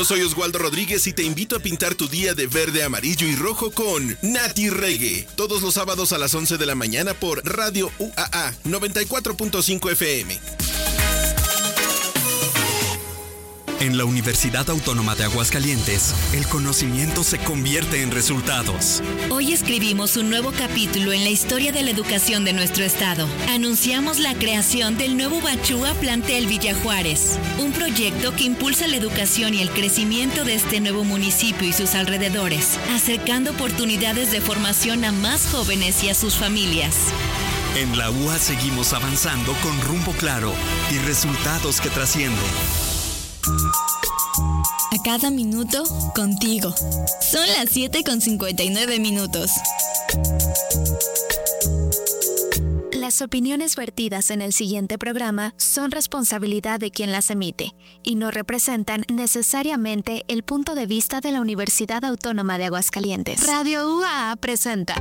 Soy Oswaldo Rodríguez y te invito a pintar tu día de verde, amarillo y rojo con Nati Reggae. Todos los sábados a las 11 de la mañana por Radio UAA 94.5 FM. En la Universidad Autónoma de Aguascalientes, el conocimiento se convierte en resultados. Hoy escribimos un nuevo capítulo en la historia de la educación de nuestro estado. Anunciamos la creación del nuevo Bachúa Plantel Villa Juárez, un proyecto que impulsa la educación y el crecimiento de este nuevo municipio y sus alrededores, acercando oportunidades de formación a más jóvenes y a sus familias. En la UA seguimos avanzando con rumbo claro y resultados que trascienden. A cada minuto, contigo. Son las 7:59. Las opiniones vertidas en el siguiente programa son responsabilidad de quien las emite y no representan necesariamente el punto de vista de la Universidad Autónoma de Aguascalientes. Radio UAA presenta.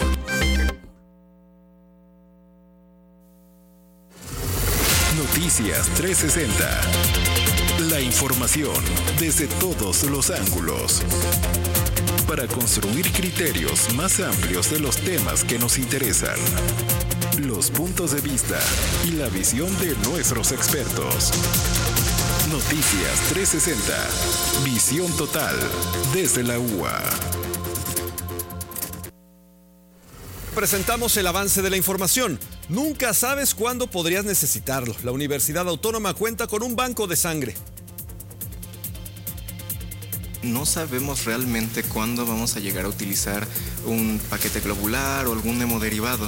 Noticias 360. La información desde todos los ángulos. Para construir criterios más amplios de los temas que nos interesan. Los puntos de vista y la visión de nuestros expertos. Noticias 360. Visión total desde la UA. Presentamos el avance de la información. Nunca sabes cuándo podrías necesitarlo. La Universidad Autónoma cuenta con un banco de sangre. No sabemos realmente cuándo vamos a llegar a utilizar un paquete globular o algún hemoderivado.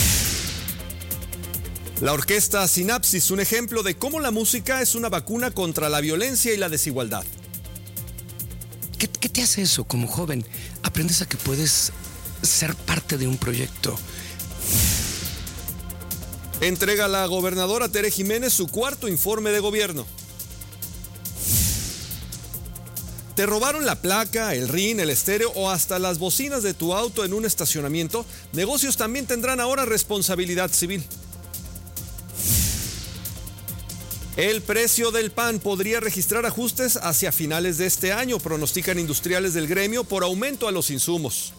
La orquesta Sinapsis, un ejemplo de cómo la música es una vacuna contra la violencia y la desigualdad. ¿Qué te hace eso como joven? Aprendes a que puedes ser parte de un proyecto. Entrega la gobernadora Tere Jiménez su cuarto informe de gobierno. ¿Te robaron la placa, el RIN, el estéreo o hasta las bocinas de tu auto en un estacionamiento? Negocios también tendrán ahora responsabilidad civil. El precio del pan podría registrar ajustes hacia finales de este año, pronostican industriales del gremio por aumento a los insumos.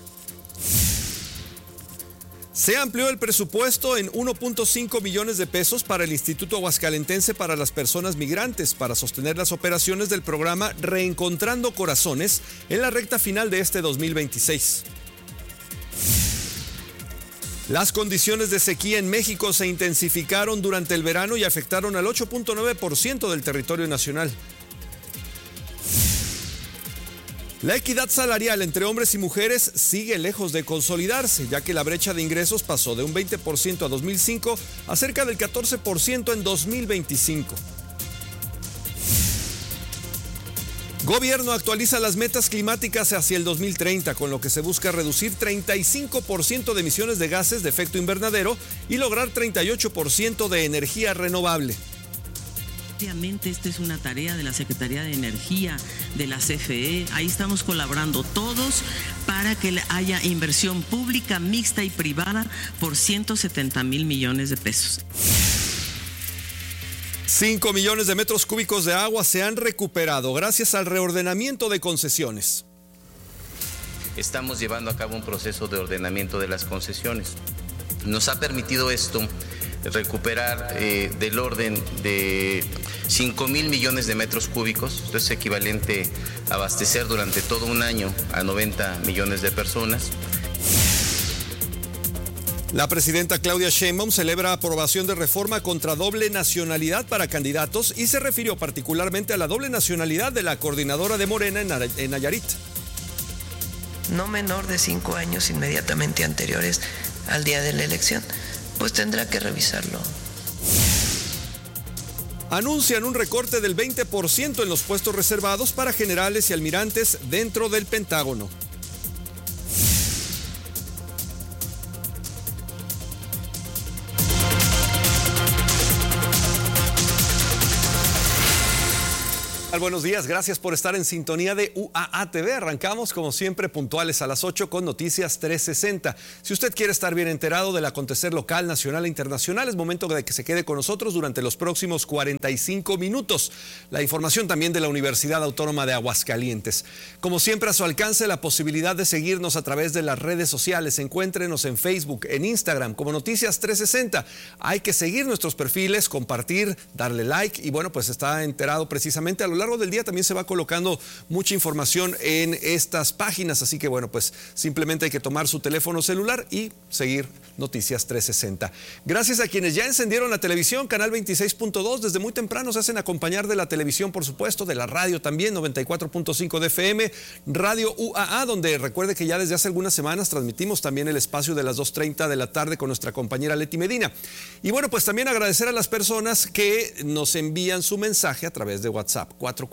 Se amplió el presupuesto en 1.5 millones de pesos para el Instituto Aguascalentense para las Personas Migrantes para sostener las operaciones del programa Reencontrando Corazones en la recta final de este 2026. Las condiciones de sequía en México se intensificaron durante el verano y afectaron al 8.9% del territorio nacional. La equidad salarial entre hombres y mujeres sigue lejos de consolidarse, ya que la brecha de ingresos pasó de un 20% a 2005 a cerca del 14% en 2025. Gobierno actualiza las metas climáticas hacia el 2030, con lo que se busca reducir 35% de emisiones de gases de efecto invernadero y lograr 38% de energía renovable. Obviamente esta es una tarea de la Secretaría de Energía, de la CFE, ahí estamos colaborando todos para que haya inversión pública, mixta y privada por 170,000 millones de pesos. 5 millones de metros cúbicos de agua se han recuperado gracias al reordenamiento de concesiones. Estamos llevando a cabo un proceso de ordenamiento de las concesiones. Nos ha permitido esto recuperar del orden de 5,000 millones de metros cúbicos. Esto es equivalente a abastecer durante todo un año a 90 millones de personas. La presidenta Claudia Sheinbaum celebra aprobación de reforma contra doble nacionalidad para candidatos y se refirió particularmente a la doble nacionalidad de la coordinadora de Morena en Nayarit. No menor de 5 años inmediatamente anteriores al día de la elección, pues tendrá que revisarlo. Anuncian un recorte del 20% en los puestos reservados para generales y almirantes dentro del Pentágono. Buenos días, gracias por estar en sintonía de UAA TV. Arrancamos como siempre puntuales a las 8 con Noticias 360. Si usted quiere estar bien enterado del acontecer local, nacional e internacional, es momento de que se quede con nosotros durante los próximos 45 minutos. La información también de la Universidad Autónoma de Aguascalientes. Como siempre, a su alcance la posibilidad de seguirnos a través de las redes sociales. Encuéntrenos en Facebook, en Instagram como Noticias 360. Hay que seguir nuestros perfiles, compartir, darle like y bueno, pues está enterado precisamente a lo largo del día también se va colocando mucha información en estas páginas, así que bueno, pues simplemente hay que tomar su teléfono celular y seguir Noticias 360. Gracias a quienes ya encendieron la televisión, canal 26.2, desde muy temprano se hacen acompañar de la televisión, por supuesto, de la radio también, 94.5 de FM, Radio UAA, donde recuerde que ya desde hace algunas semanas transmitimos también el espacio de las 2:30 de la tarde con nuestra compañera Leti Medina. Y bueno, pues también agradecer a las personas que nos envían su mensaje a través de WhatsApp,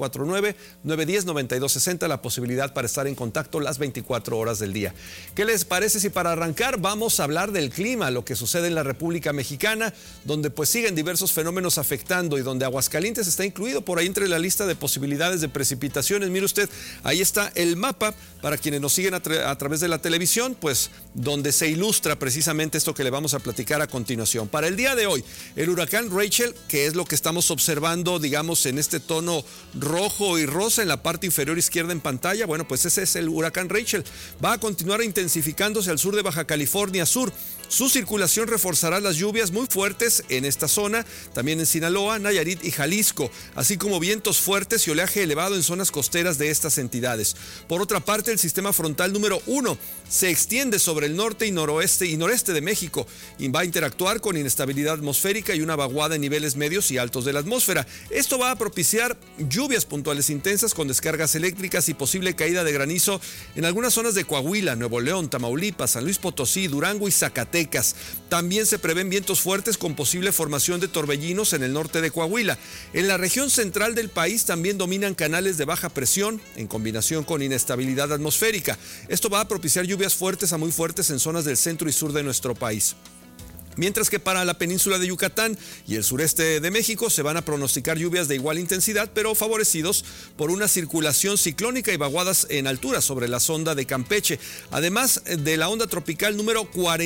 449-910-9260, la posibilidad para estar en contacto las 24 horas del día. ¿Qué les parece si para arrancar vamos a hablar del clima, lo que sucede en la República Mexicana, donde pues siguen diversos fenómenos afectando y donde Aguascalientes está incluido por ahí entre la lista de posibilidades de precipitaciones? Mire usted, ahí está el mapa para quienes nos siguen a través de la televisión, pues donde se ilustra precisamente esto que le vamos a platicar a continuación. Para el día de hoy, el huracán Rachel, que es lo que estamos observando, digamos, en este tono rojo y rosa en la parte inferior izquierda en pantalla, bueno, pues ese es el huracán Rachel. Va a continuar intensificándose al sur de Baja California Sur. Su circulación reforzará las lluvias muy fuertes en esta zona, también en Sinaloa, Nayarit y Jalisco, así como vientos fuertes y oleaje elevado en zonas costeras de estas entidades. Por otra parte, el sistema frontal número 1 se extiende sobre el norte y noreste de México y va a interactuar con inestabilidad atmosférica y una vaguada en niveles medios y altos de la atmósfera. Esto va a propiciar lluvias puntuales intensas con descargas eléctricas y posible caída de granizo en algunas zonas de Coahuila, Nuevo León, Tamaulipas, San Luis Potosí, Durango y Zacatecas. También se prevén vientos fuertes con posible formación de torbellinos en el norte de Coahuila. En la región central del país también dominan canales de baja presión en combinación con inestabilidad atmosférica. Esto va a propiciar lluvias fuertes a muy fuertes en zonas del centro y sur de nuestro país. Mientras que para la península de Yucatán y el sureste de México se van a pronosticar lluvias de igual intensidad, pero favorecidos por una circulación ciclónica y vaguadas en altura sobre la sonda de Campeche, además de la onda tropical número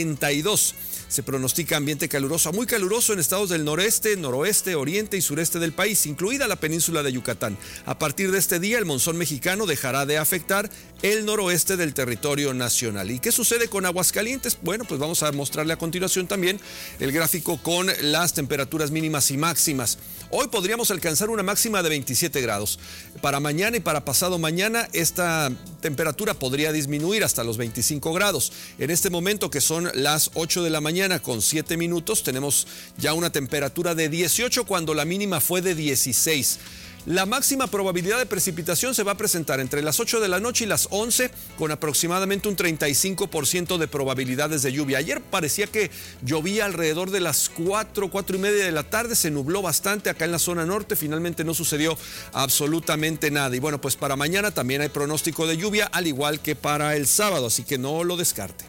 42. Se pronostica ambiente caluroso a muy caluroso en estados del noreste, noroeste, oriente y sureste del país, incluida la península de Yucatán. A partir de este día, el monzón mexicano dejará de afectar el noroeste del territorio nacional. ¿Y qué sucede con Aguascalientes? Bueno, pues vamos a mostrarle a continuación también el gráfico con las temperaturas mínimas y máximas. Hoy podríamos alcanzar una máxima de 27 grados. Para mañana y para pasado mañana esta temperatura podría disminuir hasta los 25 grados. En este momento, que son las 8 de la mañana con 7 minutos, tenemos ya una temperatura de 18 cuando la mínima fue de 16. La máxima probabilidad de precipitación se va a presentar entre las 8 de la noche y las 11, con aproximadamente un 35% de probabilidades de lluvia. Ayer parecía que llovía alrededor de las 4:30 de la tarde, se nubló bastante acá en la zona norte, finalmente no sucedió absolutamente nada. Y bueno, pues para mañana también hay pronóstico de lluvia, al igual que para el sábado, así que no lo descarte.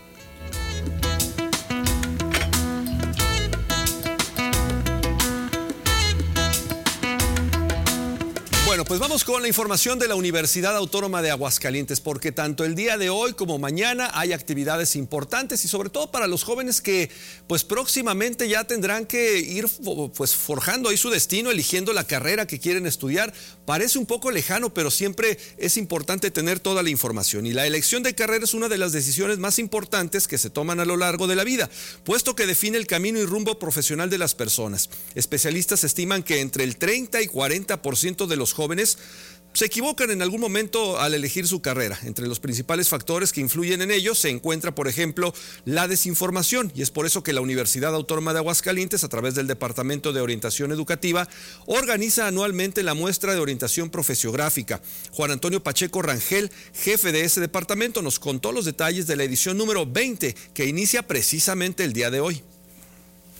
Bueno, pues vamos con la información de la Universidad Autónoma de Aguascalientes, porque tanto el día de hoy como mañana hay actividades importantes y sobre todo para los jóvenes que pues próximamente ya tendrán que ir pues forjando ahí su destino, eligiendo la carrera que quieren estudiar. Parece un poco lejano, pero siempre es importante tener toda la información. Y la elección de carrera es una de las decisiones más importantes que se toman a lo largo de la vida, puesto que define el camino y rumbo profesional de las personas. Especialistas estiman que entre el 30 y 40% de los jóvenes se equivocan en algún momento al elegir su carrera. Entre los principales factores que influyen en ello se encuentra, por ejemplo, la desinformación, y es por eso que la Universidad Autónoma de Aguascalientes, a través del Departamento de Orientación Educativa, organiza anualmente la muestra de orientación profesiográfica. Juan Antonio Pacheco Rangel, jefe de ese departamento, nos contó los detalles de la edición número 20, que inicia precisamente el día de hoy.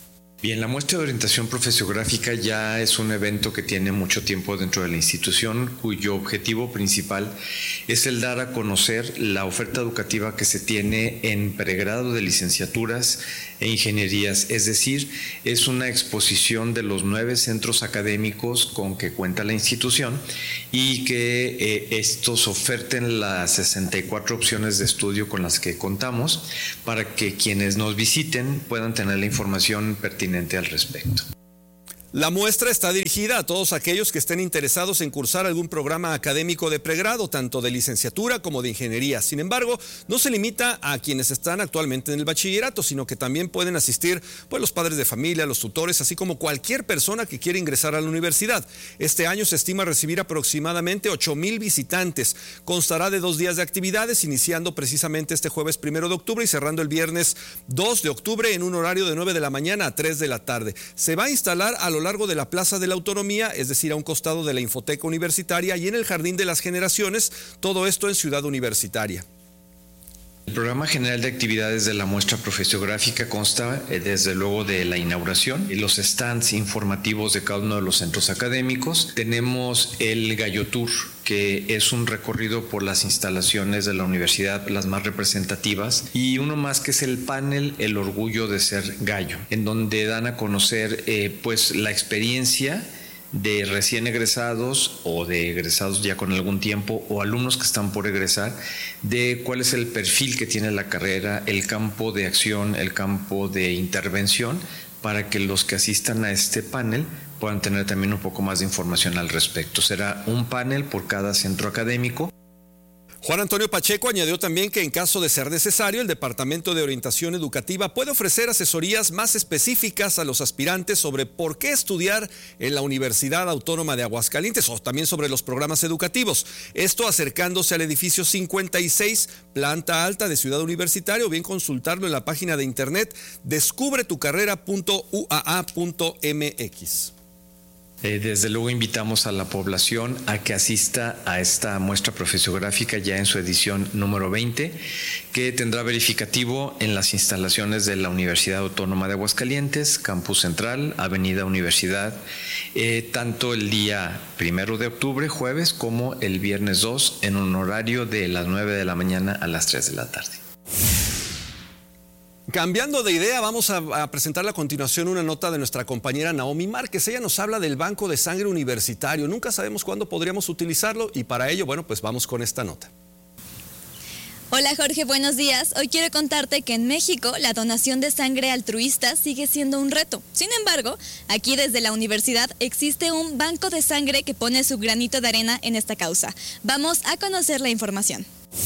Bien, la muestra de orientación profesiográfica ya es un evento que tiene mucho tiempo dentro de la institución, cuyo objetivo principal es el dar a conocer la oferta educativa que se tiene en pregrado de licenciaturas e ingenierías, es decir, es una exposición de los 9 centros académicos con que cuenta la institución y que estos oferten las 64 opciones de estudio con las que contamos para que quienes nos visiten puedan tener la información pertinente al respecto. La muestra está dirigida a todos aquellos que estén interesados en cursar algún programa académico de pregrado, tanto de licenciatura como de ingeniería. Sin embargo, no se limita a quienes están actualmente en el bachillerato, sino que también pueden asistir los padres de familia, los tutores, así como cualquier persona que quiera ingresar a la universidad. Este año se estima recibir aproximadamente 8,000 visitantes. Constará de 2 días de actividades, iniciando precisamente este jueves 1 de octubre y cerrando el viernes 2 de octubre en un horario de 9 de la mañana a 3 de la tarde. Se va a instalar a lo largo de la Plaza de la Autonomía, es decir, a un costado de la Infoteca Universitaria y en el Jardín de las Generaciones, todo esto en Ciudad Universitaria. El programa general de actividades de la muestra profesiográfica consta desde luego de la inauguración y los stands informativos de cada uno de los centros académicos. Tenemos el Gallo Tour, que es un recorrido por las instalaciones de la universidad, las más representativas, y uno más que es el panel El Orgullo de Ser Gallo, en donde dan a conocer la experiencia de recién egresados o de egresados ya con algún tiempo o alumnos que están por egresar, de cuál es el perfil que tiene la carrera, el campo de acción, el campo de intervención, para que los que asistan a este panel puedan tener también un poco más de información al respecto. Será un panel por cada centro académico. Juan Antonio Pacheco añadió también que en caso de ser necesario, el Departamento de Orientación Educativa puede ofrecer asesorías más específicas a los aspirantes sobre por qué estudiar en la Universidad Autónoma de Aguascalientes o también sobre los programas educativos. Esto acercándose al edificio 56, planta alta de Ciudad Universitaria, o bien consultarlo en la página de internet descubretucarrera.uaa.mx. Desde luego invitamos a la población a que asista a esta muestra profesiográfica ya en su edición número 20, que tendrá verificativo en las instalaciones de la Universidad Autónoma de Aguascalientes, Campus Central, Avenida Universidad, tanto el día 1 de octubre, jueves, como el viernes 2, en un horario de las 9 de la mañana a las 3 de la tarde. Cambiando de idea, vamos a presentarle a continuación una nota de nuestra compañera Naomi Márquez. Ella nos habla del banco de sangre universitario. Nunca sabemos cuándo podríamos utilizarlo y para ello, pues vamos con esta nota. Hola Jorge, buenos días. Hoy quiero contarte que en México la donación de sangre altruista sigue siendo un reto. Sin embargo, aquí desde la universidad existe un banco de sangre que pone su granito de arena en esta causa. Vamos a conocer la información.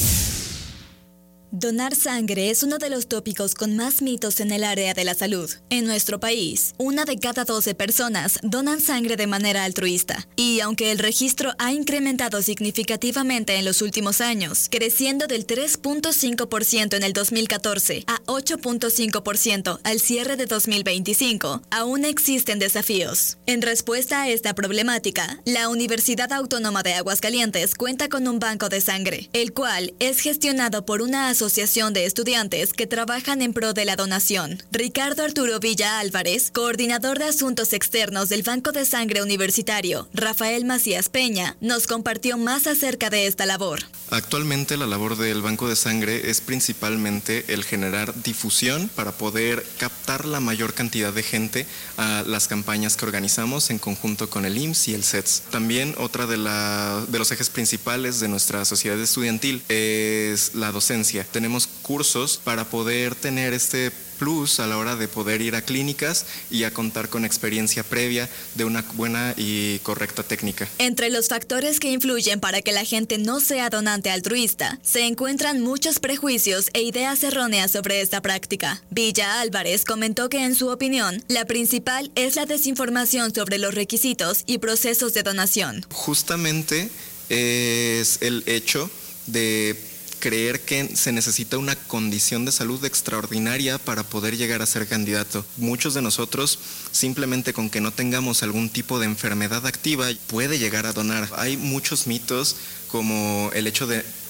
Donar sangre es uno de los tópicos con más mitos en el área de la salud. En nuestro país, 1 de cada 12 personas donan sangre de manera altruista. Y aunque el registro ha incrementado significativamente en los últimos años, creciendo del 3.5% en el 2014 a 8.5% al cierre de 2025, aún existen desafíos. En respuesta a esta problemática, la Universidad Autónoma de Aguascalientes cuenta con un banco de sangre, el cual es gestionado por una asociación de estudiantes que trabajan en pro de la donación. Ricardo Arturo Villa Álvarez, coordinador de asuntos externos del Banco de Sangre Universitario, Rafael Macías Peña, nos compartió más acerca de esta labor. Actualmente la labor del Banco de Sangre es principalmente el generar difusión para poder captar la mayor cantidad de gente a las campañas que organizamos en conjunto con el IMSS y el CETS. También otra de los ejes principales de nuestra sociedad estudiantil es la docencia. Tenemos cursos para poder tener este plus a la hora de poder ir a clínicas y a contar con experiencia previa de una buena y correcta técnica. Entre los factores que influyen para que la gente no sea donante altruista, se encuentran muchos prejuicios e ideas erróneas sobre esta práctica. Villa Álvarez comentó que en su opinión, la principal es la desinformación sobre los requisitos y procesos de donación. Justamente es el hecho de creer que se necesita una condición de salud extraordinaria para poder llegar a ser candidato. Muchos de nosotros, simplemente con que no tengamos algún tipo de enfermedad activa, puede llegar a donar. Hay muchos mitos como el hecho de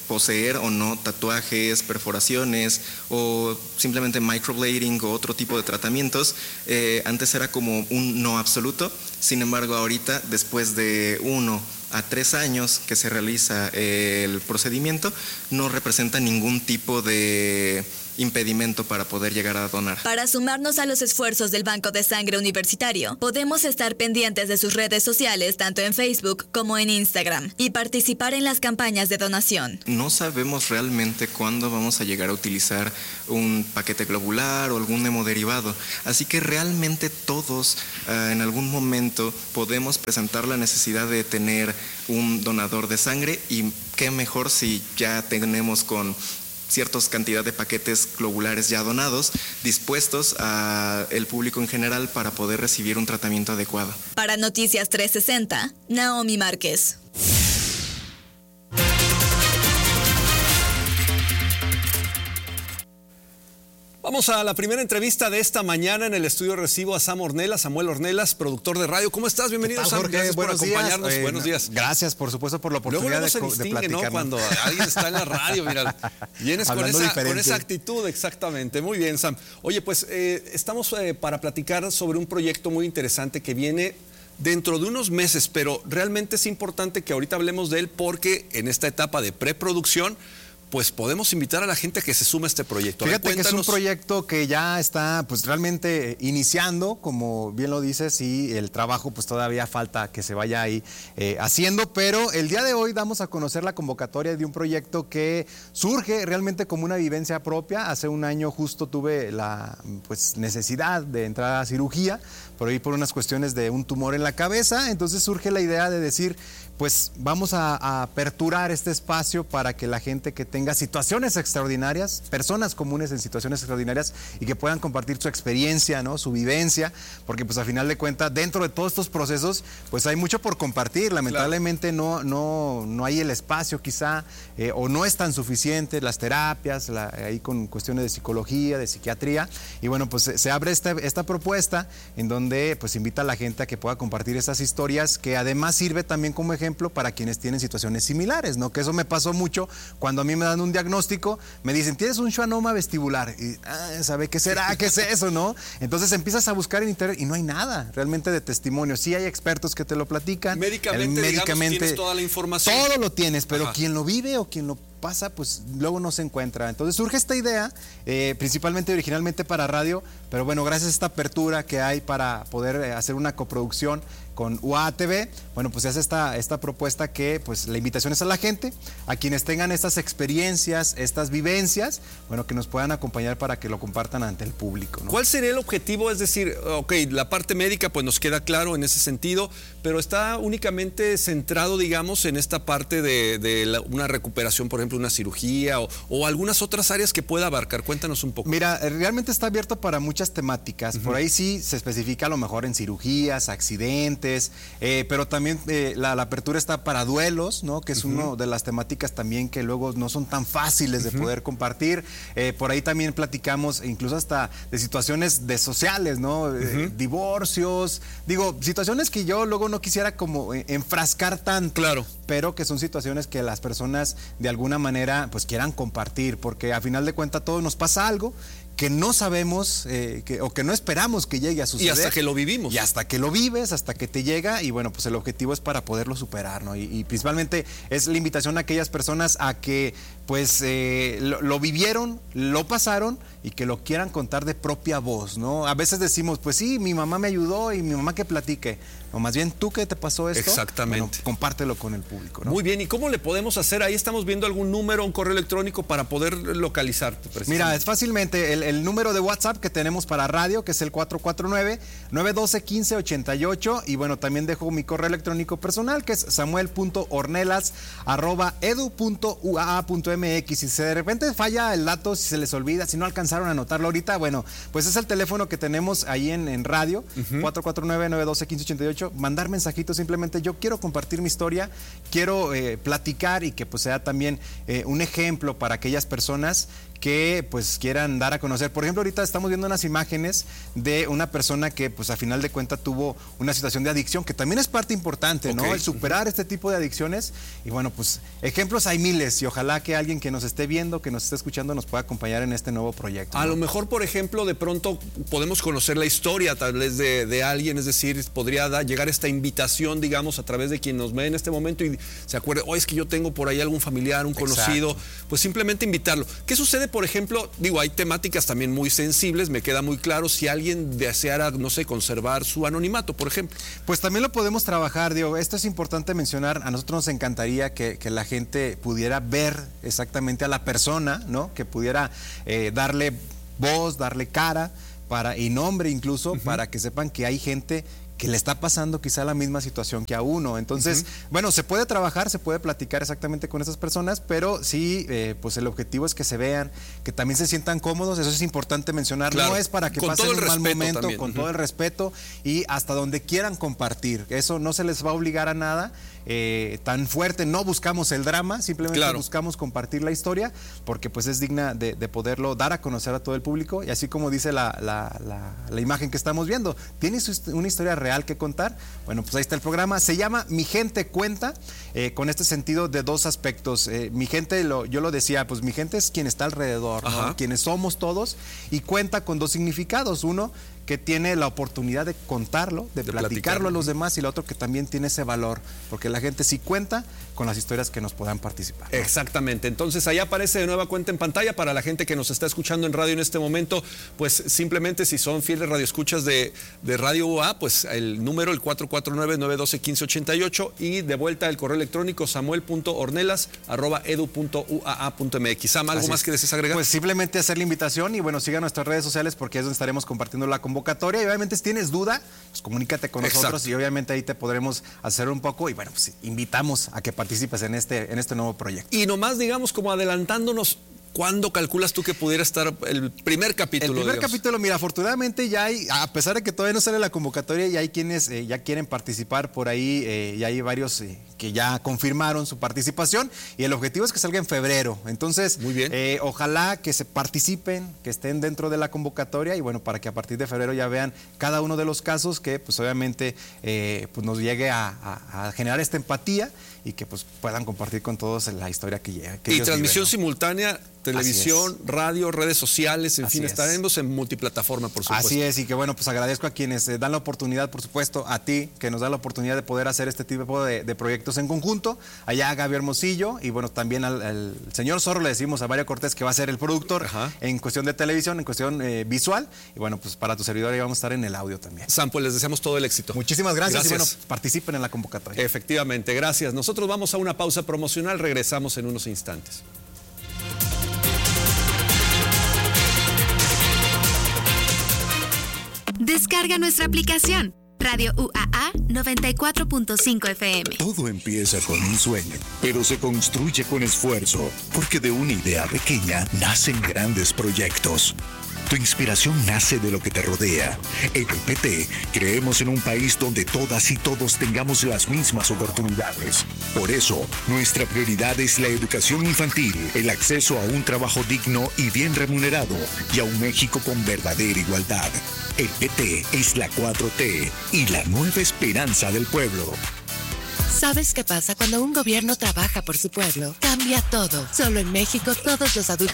poseer o no tatuajes, perforaciones o simplemente microblading o otro tipo de tratamientos. Antes era como un no absoluto, sin embargo ahorita, después de 1 a 3 años que se realiza el procedimiento, no representa ningún tipo de impedimento para poder llegar a donar. Para sumarnos a los esfuerzos del Banco de Sangre Universitario, podemos estar pendientes de sus redes sociales, tanto en Facebook como en Instagram, y participar en las campañas de donación. No sabemos realmente cuándo vamos a llegar a utilizar un paquete globular o algún hemoderivado, así que realmente todos en algún momento podemos presentar la necesidad de tener un donador de sangre, y qué mejor si ya tenemos con ciertas cantidad de paquetes globulares ya donados, dispuestos a el público en general para poder recibir un tratamiento adecuado. Para Noticias 360, Naomi Márquez. Vamos a la primera entrevista de esta mañana. En el estudio recibo a Samuel Ornelas, productor de radio. ¿Cómo estás? Bienvenido, Sam. Jorge, gracias por acompañarnos. Días. Buenos días. Gracias, por supuesto, por la oportunidad de platicar, ¿no? Cuando alguien está en la radio, mira, vienes con esa actitud, exactamente. Muy bien, Sam. Oye, pues estamos para platicar sobre un proyecto muy interesante que viene dentro de unos meses, pero realmente es importante que ahorita hablemos de él porque en esta etapa de preproducción, pues podemos invitar a la gente a que se sume a este proyecto. Fíjate que es un proyecto que ya está pues realmente iniciando, como bien lo dices, y el trabajo pues todavía falta que se vaya ahí haciendo, pero el día de hoy damos a conocer la convocatoria de un proyecto que surge realmente como una vivencia propia. Hace un año justo tuve la pues necesidad de entrar a cirugía, por ahí por unas cuestiones de un tumor en la cabeza, entonces surge la idea de decir, pues vamos a aperturar este espacio para que la gente que tenga situaciones extraordinarias, personas comunes en situaciones extraordinarias, y que puedan compartir su experiencia, ¿no? Su vivencia, porque pues a final de cuentas, dentro de todos estos procesos, pues hay mucho por compartir. Lamentablemente no hay el espacio quizá, o no es tan suficiente las terapias, ahí con cuestiones de psicología, de psiquiatría, y bueno, pues se abre esta propuesta en donde pues invita a la gente a que pueda compartir esas historias, que además sirve también como ejemplo para quienes tienen situaciones similares, ¿no? Que eso me pasó mucho cuando a mí me dan un diagnóstico, me dicen, tienes un schwannoma vestibular, y ¿sabe qué será? ¿Qué es eso, no? Entonces empiezas a buscar en internet y no hay nada realmente de testimonio. Sí hay expertos que te lo platican. Médicamente, digamos, tienes toda la información. Todo lo tienes, pero quien lo vive o quien lo pasa, pues luego no se encuentra. Entonces surge esta idea, principalmente originalmente para radio, pero bueno, gracias a esta apertura que hay para poder hacer una coproducción con UATV, bueno, pues se hace esta propuesta que pues la invitación es a la gente, a quienes tengan estas experiencias, estas vivencias, bueno, que nos puedan acompañar para que lo compartan ante el público, ¿no? ¿Cuál sería el objetivo? Es decir, ok, la parte médica pues nos queda claro en ese sentido, pero está únicamente centrado, digamos, en esta parte de una recuperación, por ejemplo, una cirugía o algunas otras áreas que pueda abarcar. Cuéntanos un poco. Mira, realmente está abierto para muchas temáticas. Por ahí sí se especifica a lo mejor en cirugías, accidentes, pero también la apertura está para duelos, ¿no? Que es una de las temáticas también que luego no son tan fáciles de poder compartir. Por ahí también platicamos incluso hasta de situaciones de sociales, ¿no? Divorcios, digo, situaciones que yo luego no quisiera como enfrascar tanto. Claro. Pero que son situaciones que las personas de alguna manera pues quieran compartir, porque a final de cuentas todos nos pasa algo que no sabemos o que no esperamos que llegue a suceder. Y hasta que lo vivimos. Y hasta que lo vives, hasta que te llega, y bueno, pues el objetivo es para poderlo superar, ¿no? Y principalmente es la invitación a aquellas personas a que pues lo vivieron, lo pasaron y que lo quieran contar de propia voz, ¿no? A veces decimos, pues sí, mi mamá me ayudó y mi mamá que platique. O más bien, ¿tú qué te pasó esto? Exactamente. Bueno, compártelo con el público, ¿no? Muy bien, ¿y cómo le podemos hacer? Ahí estamos viendo algún número, un correo electrónico para poder localizarte. Mira, es fácilmente el número de WhatsApp que tenemos para radio, que es el 449-912-1588, y bueno, también dejo mi correo electrónico personal, que es samuel.ornelas@edu.uaa.mx. Si de repente falla el dato, si se les olvida, si no alcanzaron a anotarlo ahorita, bueno, pues es el teléfono que tenemos ahí en radio, 449-912-1588. Mandar mensajitos, simplemente yo quiero compartir mi historia, quiero platicar y que pues sea también un ejemplo para aquellas personas que pues quieran dar a conocer. Por ejemplo, ahorita estamos viendo unas imágenes de una persona que pues a final de cuentas tuvo una situación de adicción, que también es parte importante, ¿no? El superar este tipo de adicciones. Y bueno, pues ejemplos hay miles y ojalá que alguien que nos esté viendo, que nos esté escuchando, nos pueda acompañar en este nuevo proyecto, ¿no? A lo mejor, por ejemplo, de pronto podemos conocer la historia tal vez de alguien, es decir, podría llegar esta invitación, digamos, a través de quien nos ve en este momento y se acuerde, es que yo tengo por ahí algún familiar, un conocido, pues simplemente invitarlo. ¿Qué sucede, por ejemplo? Digo, hay temáticas también muy sensibles, me queda muy claro, si alguien deseara, no sé, conservar su anonimato, por ejemplo. Pues también lo podemos trabajar, digo, esto es importante mencionar, a nosotros nos encantaría que la gente pudiera ver exactamente a la persona, ¿no? Que pudiera darle voz, darle cara y nombre incluso, para que sepan que hay gente que le está pasando quizá la misma situación que a uno. Entonces, bueno, se puede trabajar, se puede platicar exactamente con esas personas, pero sí, pues el objetivo es que se vean, que también se sientan cómodos, eso es importante mencionar, no es para que pasen un mal momento, también. Con todo el respeto y hasta donde quieran compartir, eso no se les va a obligar a nada tan fuerte, no buscamos el drama, simplemente buscamos compartir la historia, porque pues es digna de poderlo dar a conocer a todo el público, y así como dice la imagen que estamos viendo, ¿tienes una historia real que contar? Bueno, pues ahí está el programa, se llama Mi Gente Cuenta, con este sentido de dos aspectos. Mi gente, yo lo decía, pues mi gente es quien está alrededor, ¿no? Quienes somos todos, y cuenta con dos significados, uno que tiene la oportunidad de contarlo, de platicarlo a los demás, y el otro que también tiene ese valor, porque la gente sí cuenta con las historias que nos puedan participar, ¿no? Exactamente, entonces ahí aparece de nueva cuenta en pantalla para la gente que nos está escuchando en radio en este momento, pues simplemente si son fieles radioescuchas de Radio UA, pues el número, el 449-912-1588, y de vuelta el correo electrónico samuel.ornelas@edu.uaa.mx. Sam, ¿algo más que desees agregar? Pues simplemente hacer la invitación y bueno, sigan nuestras redes sociales porque es donde estaremos compartiendo la convocatoria, y obviamente si tienes duda, pues comunícate con nosotros y obviamente ahí te podremos hacer un poco, y bueno, pues invitamos a que participes en este nuevo proyecto. Y nomás, digamos, como adelantándonos, ¿cuándo calculas tú que pudiera estar el primer capítulo? El primer capítulo, mira, afortunadamente ya hay, a pesar de que todavía no sale la convocatoria, ya hay quienes ya quieren participar por ahí, ya hay varios que ya confirmaron su participación, y el objetivo es que salga en febrero. Entonces, muy bien. Ojalá que se participen, que estén dentro de la convocatoria, y bueno, para que a partir de febrero ya vean cada uno de los casos, que pues obviamente pues nos llegue a generar esta empatía y que pues puedan compartir con todos la historia que llega. Y transmisión simultánea, televisión, radio, redes sociales, en fin, estaremos en multiplataforma, por supuesto. Así es, y que bueno, pues agradezco a quienes dan la oportunidad, por supuesto, a ti, que nos da la oportunidad de poder hacer este tipo de proyectos en conjunto, allá a Gaby Hermosillo, y bueno, también al señor Zorro le decimos a Mario Cortés, que va a ser el productor en cuestión de televisión, en cuestión visual, y bueno, pues para tu servidor ahí vamos a estar en el audio también. Sam, pues les deseamos todo el éxito. Muchísimas gracias. Y bueno, participen en la convocatoria. Efectivamente, gracias. Nosotros vamos a una pausa promocional, regresamos en unos instantes. Descarga nuestra aplicación Radio UAA 94.5 FM. Todo empieza con un sueño, pero se construye con esfuerzo, porque de una idea pequeña nacen grandes proyectos. Tu inspiración nace de lo que te rodea. En el PT creemos en un país donde todas y todos tengamos las mismas oportunidades. Por eso, nuestra prioridad es la educación infantil, el acceso a un trabajo digno y bien remunerado, y a un México con verdadera igualdad. El PT es la 4T y la nueva esperanza del pueblo. ¿Sabes qué pasa cuando un gobierno trabaja por su pueblo? Cambia todo. Solo en México todos los adultos